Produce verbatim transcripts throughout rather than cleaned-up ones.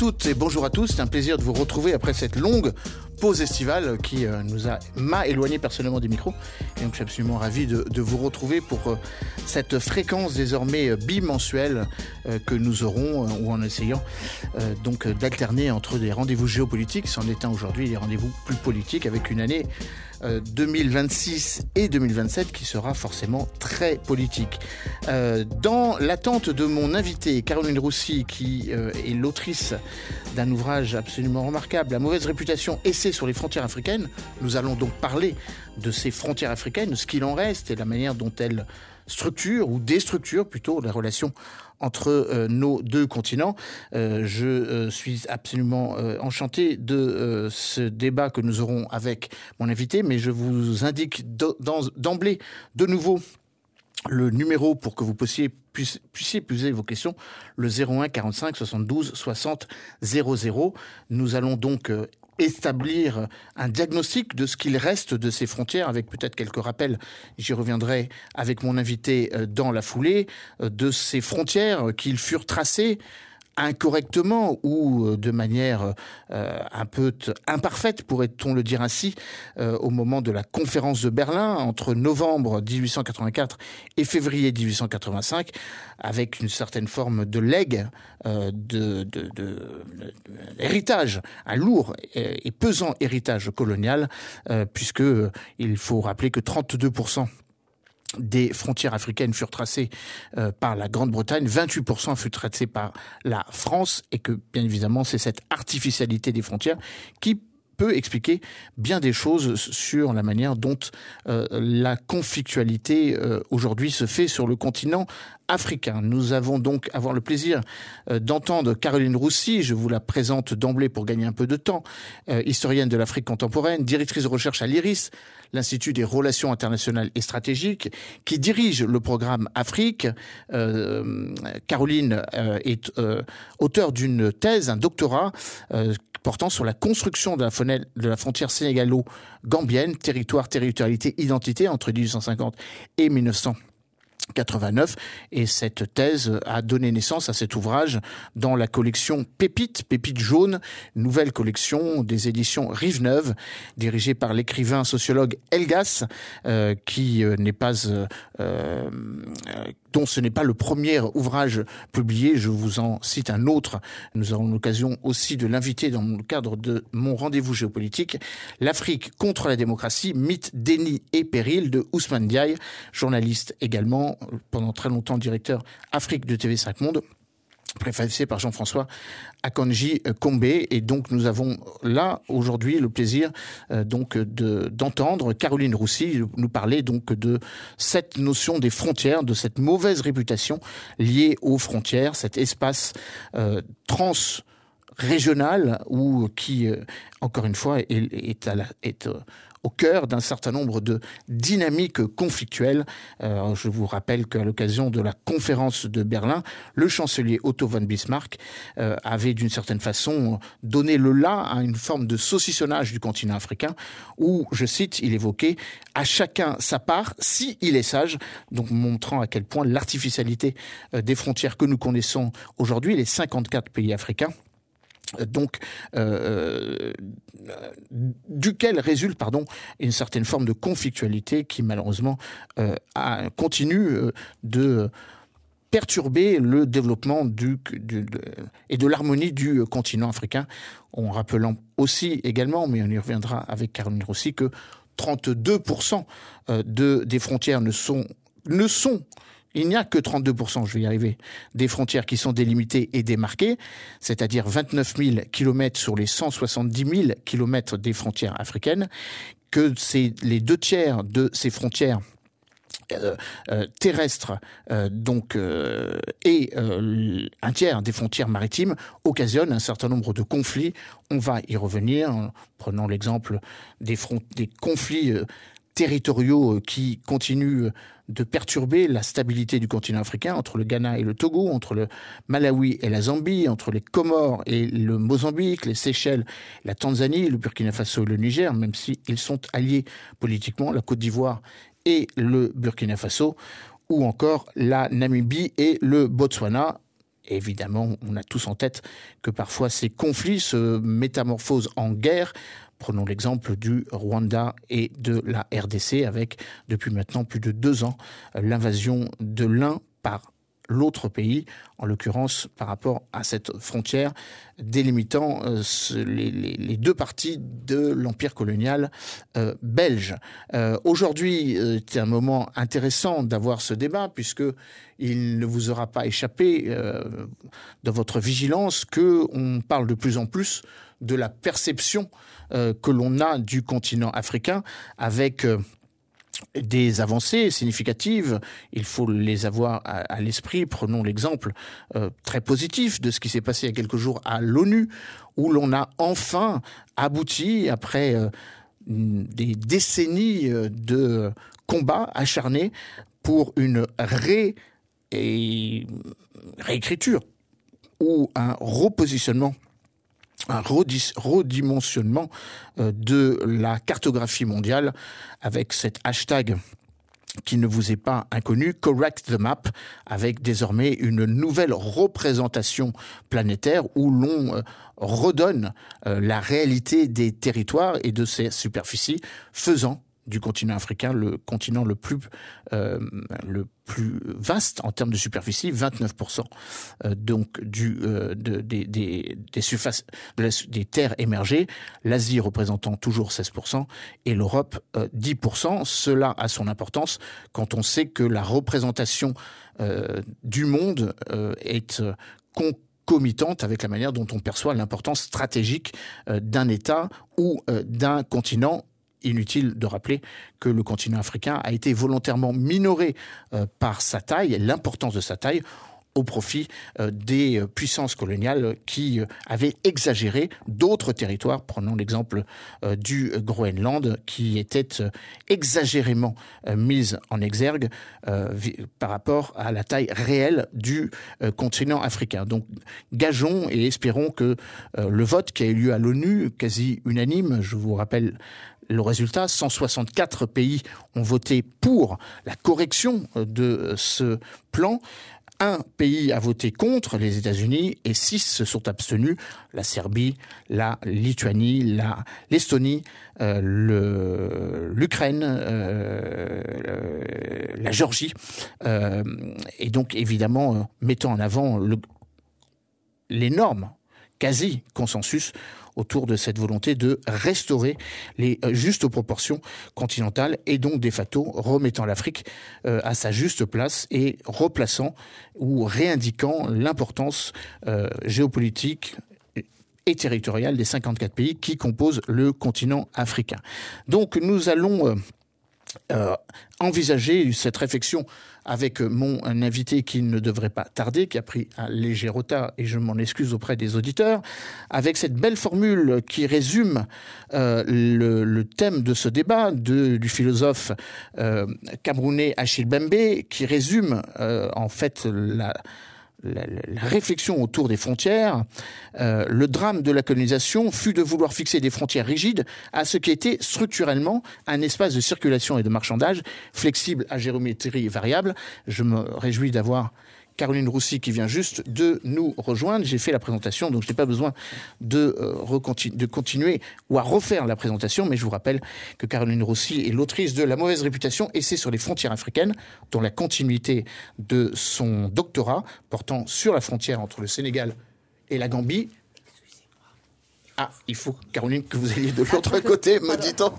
toutes et bonjour à tous. C'est un plaisir de vous retrouver après cette longue pause estivale qui euh, nous a m'a éloigné personnellement des micros. Et donc je suis absolument ravi de, de vous retrouver pour euh, cette fréquence désormais euh, bimensuelle euh, que nous aurons, euh, ou en essayant euh, donc euh, d'alterner entre des rendez-vous géopolitiques, c'en est un aujourd'hui, des rendez-vous plus politiques, avec une année Euh, deux mille vingt-six et deux mille vingt-sept qui sera forcément très politique. Euh, dans l'attente de mon invité, Caroline Roussy, qui euh, est l'autrice d'un ouvrage absolument remarquable, La mauvaise réputation, essai sur les frontières africaines, nous allons donc parler de ces frontières africaines, ce qu'il en reste et la manière dont elles structurent ou déstructurent plutôt les relations entre euh, nos deux continents. Euh, je euh, suis absolument euh, enchanté de euh, ce débat que nous aurons avec mon invité, mais je vous indique do- dans- d'emblée de nouveau le numéro pour que vous puissiez, puissiez, puissiez poser vos questions, le zéro un quarante-cinq soixante-douze soixante zéro zéro. Nous allons donc euh, établir un diagnostic de ce qu'il reste de ces frontières, avec peut-être quelques rappels, j'y reviendrai avec mon invité dans la foulée, de ces frontières qui furent tracées incorrectement ou de manière euh, un peu t- imparfaite, pourrait-on le dire ainsi, euh, au moment de la conférence de Berlin entre novembre dix-huit cent quatre-vingt-quatre et février dix-huit cent quatre-vingt-cinq, avec une certaine forme de legs, euh, de, de, de, de, de héritage, un lourd et, et pesant héritage colonial, euh, puisque euh, il faut rappeler que trente-deux pour cent des frontières africaines furent tracées euh, par la Grande-Bretagne, vingt-huit pour cent furent tracées par la France, et que, bien évidemment, c'est cette artificialité des frontières qui peut expliquer bien des choses sur la manière dont euh, la conflictualité euh, aujourd'hui se fait sur le continent africain. Nous avons donc avoir le plaisir euh, d'entendre Caroline Roussy, je vous la présente d'emblée pour gagner un peu de temps, euh, historienne de l'Afrique contemporaine, directrice de recherche à l'I R I S, l'Institut des relations internationales et stratégiques, qui dirige le programme Afrique. Euh, Caroline euh, est euh, auteure d'une thèse, un doctorat, euh, portant sur la construction de la, fenêtre, de la frontière sénégalo-gambienne, territoire, territorialité, identité, entre dix-huit cent cinquante et mille neuf cents quatre-vingt-neuf, et cette thèse a donné naissance à cet ouvrage dans la collection Pépites, Pépites jaunes, nouvelle collection des éditions Rive Neuve, dirigée par l'écrivain sociologue Elgas, euh, qui euh, n'est pas euh, euh, dont ce n'est pas le premier ouvrage publié. Je vous en cite un autre. Nous aurons l'occasion aussi de l'inviter dans le cadre de mon rendez-vous géopolitique. L'Afrique contre la démocratie, mythe, déni et péril, de Ousmane Diaye, journaliste également, pendant très longtemps directeur Afrique de T V cinq Monde, préfacé par Jean-François Akanji Combé. Et donc nous avons là aujourd'hui le plaisir euh, donc de d'entendre Caroline Roussy nous parler donc de cette notion des frontières, de cette mauvaise réputation liée aux frontières, cet espace euh, trans régional ou qui euh, encore une fois est, est, à la, est euh, au cœur d'un certain nombre de dynamiques conflictuelles. Euh, je vous rappelle qu'à l'occasion de la conférence de Berlin, le chancelier Otto von Bismarck euh, avait d'une certaine façon donné le là à une forme de saucissonnage du continent africain où, je cite, il évoquait « à chacun sa part, si il est sage », donc montrant à quel point l'artificialité euh, des frontières que nous connaissons aujourd'hui, les cinquante-quatre pays africains, donc euh, duquel résulte pardon une certaine forme de conflictualité qui malheureusement euh, a, continue euh, de perturber le développement du, du de, et de l'harmonie du continent africain, en rappelant aussi également, mais on y reviendra avec Caroline Roussy, que trente-deux pour cent de des frontières ne sont ne sont Il n'y a que trente-deux pour cent, je vais y arriver, des frontières qui sont délimitées et démarquées, c'est-à-dire vingt-neuf mille kilomètres sur les cent soixante-dix mille kilomètres des frontières africaines, que c'est les deux tiers de ces frontières Euh, euh, terrestres euh, donc euh, et euh, un tiers des frontières maritimes occasionnent un certain nombre de conflits. On va y revenir en prenant l'exemple des, front- des conflits euh, territoriaux qui continuent de perturber la stabilité du continent africain, entre le Ghana et le Togo, entre le Malawi et la Zambie, entre les Comores et le Mozambique, les Seychelles, la Tanzanie, le Burkina Faso et le Niger, même s'ils sont alliés politiquement, la Côte d'Ivoire et le Burkina Faso, ou encore la Namibie et le Botswana. évidemment, on a tous en tête que parfois ces conflits se métamorphosent en guerre. Prenons l'exemple du Rwanda et de la R D C avec, depuis maintenant plus de deux ans, l'invasion de l'un par l'autre pays, en l'occurrence par rapport à cette frontière délimitant euh, les, les, les deux parties de l'empire colonial euh, belge. Euh, aujourd'hui, euh, c'est un moment intéressant d'avoir ce débat, puisque il ne vous aura pas échappé euh, de votre vigilance qu'on parle de plus en plus de la perception euh, que l'on a du continent africain, avec euh, des avancées significatives, il faut les avoir à, à l'esprit. Prenons l'exemple euh, très positif de ce qui s'est passé il y a quelques jours à l'ONU, où l'on a enfin abouti, après euh, des décennies de combats acharnés, pour une ré- et réécriture ou un repositionnement, un redimensionnement de la cartographie mondiale, avec cet hashtag qui ne vous est pas inconnu, Correct the Map, avec désormais une nouvelle représentation planétaire où l'on redonne la réalité des territoires et de ses superficies, faisant du continent africain le continent le plus euh, le plus vaste en termes de superficie, vingt-neuf pour cent euh, donc du euh, de, des des des surfaces de la, des terres émergées, l'Asie représentant toujours seize pour cent et l'Europe euh, dix pour cent. Cela a son importance quand on sait que la représentation euh, du monde euh, est euh, con concomitante avec la manière dont on perçoit l'importance stratégique euh, d'un État ou euh, d'un continent. Inutile de rappeler que le continent africain a été volontairement minoré euh, par sa taille, l'importance de sa taille, au profit euh, des puissances coloniales qui euh, avaient exagéré d'autres territoires. Prenons l'exemple euh, du Groenland, qui était euh, exagérément euh, mise en exergue euh, vi- par rapport à la taille réelle du euh, continent africain. Donc, gageons et espérons que euh, le vote qui a eu lieu à l'ONU, quasi unanime, je vous rappelle le résultat, cent soixante-quatre pays ont voté pour la correction de ce plan. Un pays a voté contre, les États-Unis, et six se sont abstenus, la Serbie, la Lituanie, la, l'Estonie, euh, le, l'Ukraine, euh, la Géorgie, euh, et donc évidemment euh, mettant en avant le, l'énorme quasi-consensus autour de cette volonté de restaurer les justes proportions continentales et donc de facto remettant l'Afrique euh, à sa juste place et replaçant ou réindiquant l'importance euh, géopolitique et territoriale des cinquante-quatre pays qui composent le continent africain. Donc nous allons euh, euh, envisager cette réflexion avec mon invité qui ne devrait pas tarder, qui a pris un léger retard et je m'en excuse auprès des auditeurs, avec cette belle formule qui résume euh, le, le thème de ce débat de, du philosophe euh, camerounais Achille Mbembe, qui résume euh, en fait la... La, la réflexion autour des frontières. Euh, le drame de la colonisation fut de vouloir fixer des frontières rigides à ce qui était structurellement un espace de circulation et de marchandage flexible à géométrie variable. Je me réjouis d'avoir Caroline Roussy qui vient juste de nous rejoindre. J'ai fait la présentation, donc je n'ai pas besoin de, euh, reconti- de continuer ou à refaire la présentation, mais je vous rappelle que Caroline Roussy est l'autrice de La mauvaise réputation, essai sur les frontières africaines, dont la continuité de son doctorat portant sur la frontière entre le Sénégal et la Gambie. Ah, il faut, Caroline, que vous ayez de l'autre côté, me dit-on.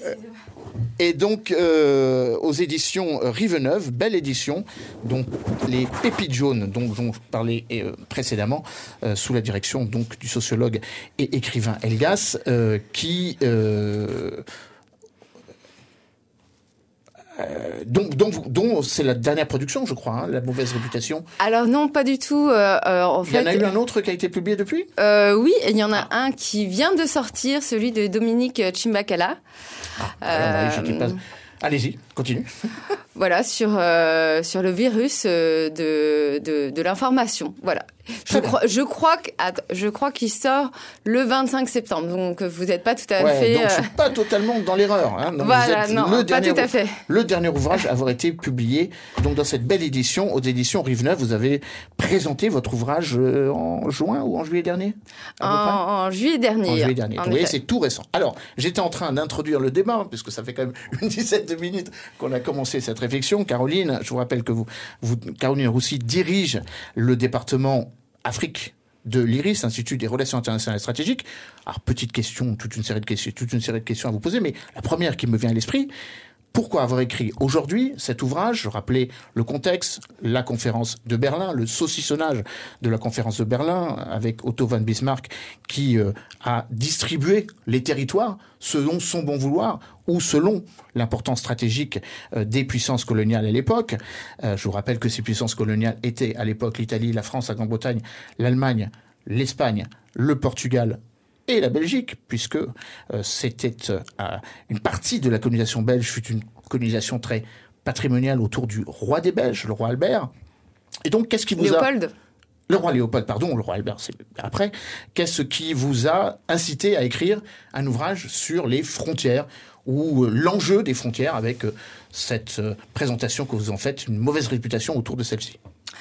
Et donc, euh, aux éditions Riveneuve, belle édition, donc les pépites jaunes dont, dont je parlais euh, précédemment, euh, sous la direction donc du sociologue et écrivain Elgas, euh, qui... Euh, Euh, donc, donc, donc, c'est la dernière production, je crois, hein, La mauvaise réputation. Alors non, pas du tout. Euh, euh, en il fait, y en a eu un autre qui a été publié depuis euh, Oui, il y en a ah. un qui vient de sortir, celui de Dominique Chimbakala. Ah, euh, pas... Allez-y, continue. Voilà, sur, euh, sur le virus euh, de, de, de l'information. Voilà. Je crois, je crois que, attends, je crois qu'il sort le vingt-cinq septembre, donc vous n'êtes pas tout à ouais, fait. Donc euh... je suis pas totalement dans l'erreur. Hein. Donc voilà, vous êtes non, le pas dernier, tout à fait. Le dernier ouvrage à avoir été publié. Donc dans cette belle édition, aux éditions Rive-Neuve, vous avez présenté votre ouvrage euh, en juin ou en juillet dernier. En, en juillet dernier. En juillet dernier. En vous voyez, c'est tout récent. Alors, j'étais en train d'introduire le débat, puisque ça fait quand même une dizaine de minutes qu'on a commencé cette réflexion. Caroline, je vous rappelle que vous, vous Caroline Roussy dirige le département Afrique de l'I R I S, Institut des Relations Internationales et Stratégiques. Alors, petite question, toute une série de questions, toute une série de questions à vous poser, mais la première qui me vient à l'esprit, pourquoi avoir écrit aujourd'hui cet ouvrage? Je rappelais le contexte, la conférence de Berlin, le saucissonnage de la conférence de Berlin avec Otto von Bismarck qui euh, a distribué les territoires selon son bon vouloir ou selon l'importance stratégique euh, des puissances coloniales à l'époque. Euh, je vous rappelle que ces puissances coloniales étaient à l'époque l'Italie, la France, la Grande-Bretagne, l'Allemagne, l'Espagne, le Portugal et la Belgique, puisque euh, c'était euh, une partie de la colonisation belge fut une colonisation très patrimoniale autour du roi des Belges, le roi Albert. Et donc, qu'est-ce qui vous Léopold. a... Le roi Léopold, pardon, le roi Albert, c'est après. Qu'est-ce qui vous a incité à écrire un ouvrage sur les frontières ou euh, l'enjeu des frontières avec euh, cette euh, présentation que vous en faites, une mauvaise réputation autour de celle-ci?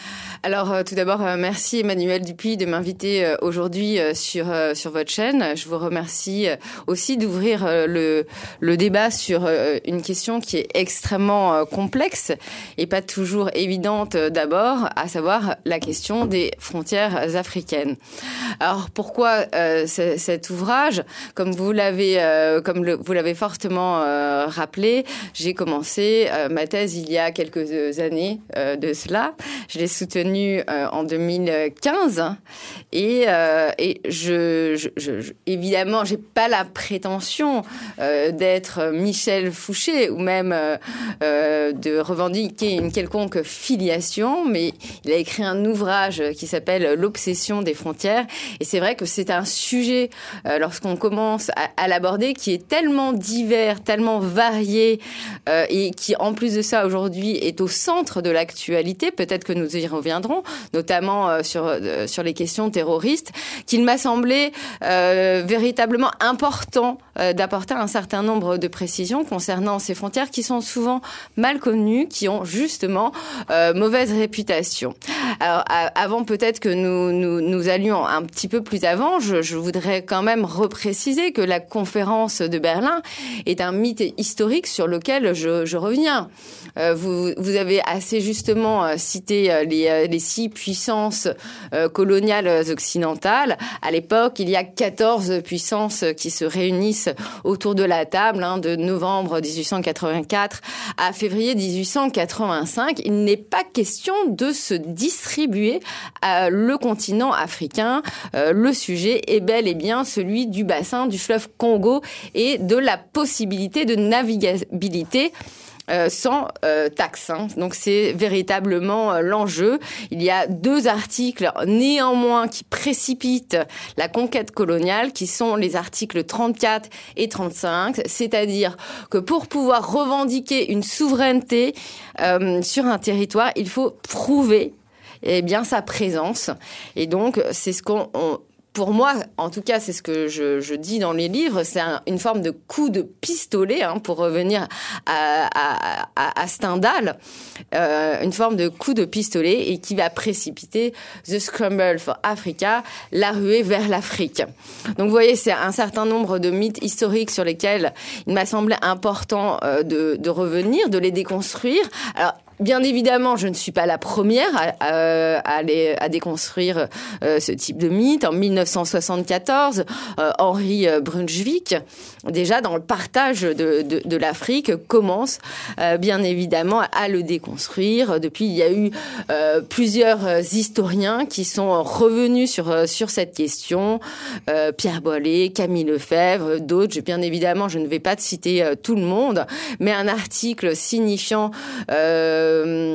Alors euh, tout d'abord, euh, merci Emmanuel Dupuis de m'inviter euh, aujourd'hui euh, sur euh, sur votre chaîne. Je vous remercie euh, aussi d'ouvrir euh, le le débat sur euh, une question qui est extrêmement euh, complexe et pas toujours évidente euh, d'abord, à savoir la question des frontières africaines. Alors pourquoi euh, cet ouvrage? Comme vous l'avez euh, comme le, vous l'avez fortement euh, rappelé, j'ai commencé euh, ma thèse il y a quelques années euh, de cela. Je l'ai soutenue Euh, en deux mille quinze et, euh, et je, je, je, évidemment, j'ai pas la prétention euh, d'être Michel Fouché ou même euh, euh, de revendiquer une quelconque filiation, mais il a écrit un ouvrage qui s'appelle L'obsession des frontières et c'est vrai que c'est un sujet euh, lorsqu'on commence à, à l'aborder qui est tellement divers, tellement varié euh, et qui en plus de ça aujourd'hui est au centre de l'actualité, peut-être que nous y reviendrons, notamment euh, sur euh, sur les questions terroristes, qu'il m'a semblé euh, véritablement important euh, d'apporter un certain nombre de précisions concernant ces frontières qui sont souvent mal connues, qui ont justement euh, mauvaise réputation. Alors à, avant peut-être que nous, nous nous allions un petit peu plus avant, je, je voudrais quand même repréciser que la conférence de Berlin est un mythe historique sur lequel je, je reviens. Euh, vous, vous avez assez justement euh, cité euh, les, euh, les six puissances euh, coloniales occidentales. À l'époque, il y a quatorze puissances qui se réunissent autour de la table, hein, de novembre dix-huit cent quatre-vingt-quatre à février dix-huit cent quatre-vingt-cinq. Il n'est pas question de se distribuer euh, le continent africain. Euh, le sujet est bel et bien celui du bassin du fleuve Congo et de la possibilité de navigabilité Euh, sans euh, taxe. Hein. Donc c'est véritablement euh, l'enjeu. Il y a deux articles néanmoins qui précipitent la conquête coloniale, qui sont les articles trente-quatre et trente-cinq, c'est-à-dire que pour pouvoir revendiquer une souveraineté euh, sur un territoire, il faut prouver eh bien sa présence. Et donc c'est ce qu'on on, pour moi, en tout cas, c'est ce que je, je dis dans les livres, c'est un, une forme de coup de pistolet, hein, pour revenir à, à, à, à Stendhal, euh, une forme de coup de pistolet et qui va précipiter The Scramble for Africa, la ruée vers l'Afrique. Donc, vous voyez, c'est un certain nombre de mythes historiques sur lesquels il m'a semblé important euh, de, de revenir, de les déconstruire. Alors, bien évidemment, je ne suis pas la première à, à, à, les, à déconstruire euh, ce type de mythe. En mille neuf cent soixante-quatorze, euh, Henri Brunswick, déjà dans le partage de, de, de l'Afrique, commence euh, bien évidemment à le déconstruire. Depuis, il y a eu euh, plusieurs historiens qui sont revenus sur, sur cette question. Euh, Pierre Boilet, Camille Lefebvre, d'autres. Bien évidemment, je ne vais pas citer euh, tout le monde, mais un article signifiant euh,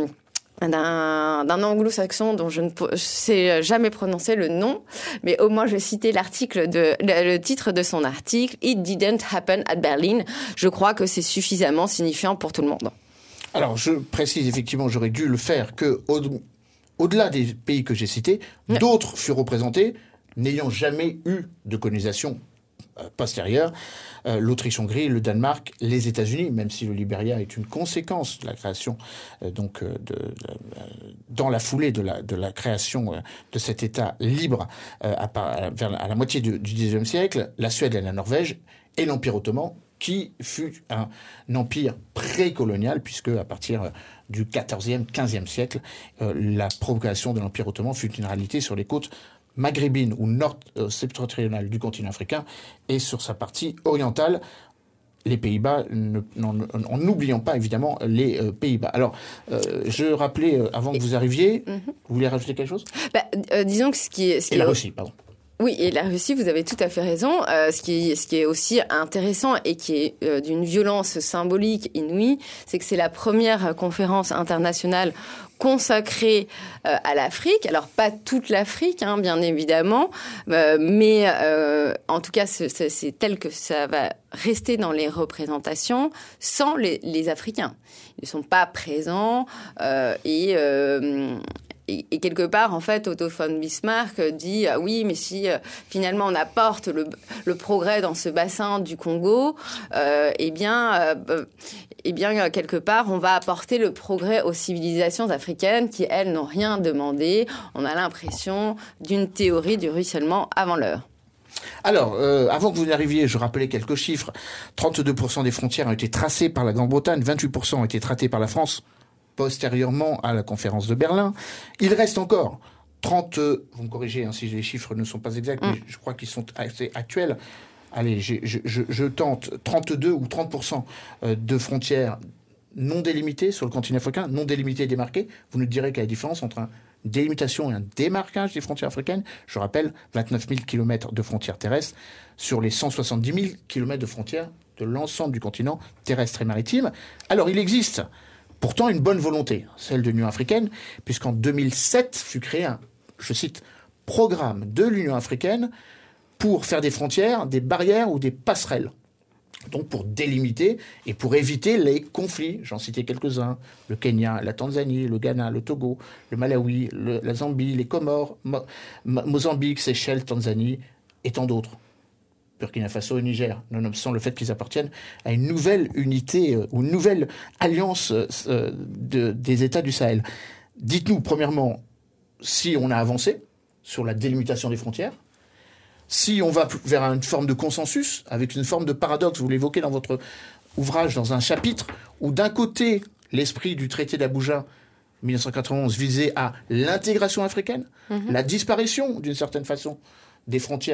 d'un, d'un anglo-saxon dont je ne sais jamais prononcer le nom, mais au moins je vais citer l'article de, le, le titre de son article, It didn't happen at Berlin. Je crois que c'est suffisamment signifiant pour tout le monde. Alors, je précise effectivement, j'aurais dû le faire, que au, au-delà des pays que j'ai cités, Ouais. d'autres furent représentés, n'ayant jamais eu de colonisation euh, postérieure. Euh, L'Autriche-Hongrie, le Danemark, les États-Unis, même si le Libéria est une conséquence de la création, euh, donc euh, de, de, euh, dans la foulée de la, de la création euh, de cet État libre euh, à, à, vers, à la moitié du, du dix-neuvième siècle, la Suède et la Norvège, et l'Empire ottoman, qui fut un, un empire précolonial, puisque à partir du quatorzième, quinzième siècle, euh, la propagation de l'Empire ottoman fut une réalité sur les côtes maghrébine ou nord-septentrionale du continent africain et sur sa partie orientale, les Pays-Bas, ne, non, en n'oubliant pas évidemment les euh, Pays-Bas. Alors, euh, je rappelais, euh, avant que vous arriviez, mm-hmm. vous voulez rajouter quelque chose ? bah, euh, Disons que ce qui est... Ce qui et la est... Russie, pardon. Oui, et la Russie, vous avez tout à fait raison. Euh, ce, qui, ce qui est aussi intéressant et qui est euh, d'une violence symbolique inouïe, c'est que c'est la première conférence internationale consacrée euh, à l'Afrique. Alors, pas toute l'Afrique, hein, bien évidemment, euh, mais euh, en tout cas, c'est, c'est, c'est tel que ça va rester dans les représentations sans les, les Africains. Ils ne sont pas présents euh, et... Euh, Et, et quelque part, en fait, Otto von Bismarck dit ah oui, mais si euh, finalement on apporte le, le progrès dans ce bassin du Congo, euh, eh bien, euh, eh bien quelque part, on va apporter le progrès aux civilisations africaines qui elles n'ont rien demandé. On a l'impression d'une théorie du ruissellement avant l'heure. Alors, euh, avant que vous n'arriviez, je rappelais quelques chiffres. trente-deux pour cent des frontières ont été tracées par la Grande-Bretagne, vingt-huit pour cent ont été tracées par la France. Postérieurement à la conférence de Berlin. Il reste encore trente, vous me corrigez hein, si les chiffres ne sont pas exacts, mm. mais je crois qu'ils sont assez actuels. Allez, je, je, je, je tente trente-deux ou trente pour cent de frontières non délimitées sur le continent africain, non délimitées et démarquées. Vous nous direz quelle est la différence entre une délimitation et un démarquage des frontières africaines. Je rappelle, vingt-neuf mille kilomètres de frontières terrestres sur les cent soixante-dix mille kilomètres de frontières de l'ensemble du continent terrestre et maritime. Alors, il existe pourtant une bonne volonté, celle de l'Union africaine, puisqu'en deux mille sept fut créé un, je cite, programme de l'Union africaine pour faire des frontières, des barrières ou des passerelles. Donc pour délimiter et pour éviter les conflits. J'en citais quelques-uns. Le Kenya, la Tanzanie, le Ghana, le Togo, le Malawi, le, la Zambie, les Comores, Mo- Mo- Mozambique, Seychelles, Tanzanie et tant d'autres. Burkina Faso et Niger, nonobstant le fait qu'ils appartiennent à une nouvelle unité euh, ou une nouvelle alliance euh, de, des États du Sahel. Dites-nous, premièrement, si on a avancé sur la délimitation des frontières, si on va vers une forme de consensus, avec une forme de paradoxe, vous l'évoquez dans votre ouvrage, dans un chapitre, où d'un côté, l'esprit du traité d'Abuja mille neuf cent quatre-vingt-onze visait à l'intégration africaine, mm-hmm. la disparition, d'une certaine façon, des frontières